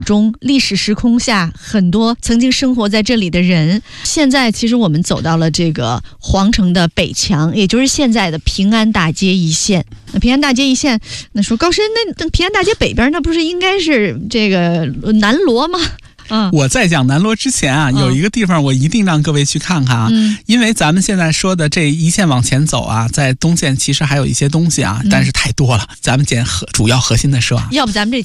中历史时空下很多曾经生活在这里的人。现在其实我们走到了这个皇城的北墙，也就是现在的平安大街一线。那平安大街一线，那说高深，那平安大街北边那不是应该是这个南锣吗？ 我在讲南锣之前啊，有一个地方我一定让各位去看看啊，因为咱们现在说的这一线往前走啊，在东线其实还有一些东西啊，但是太多了，咱们捡主要核心的说啊， 要不咱们这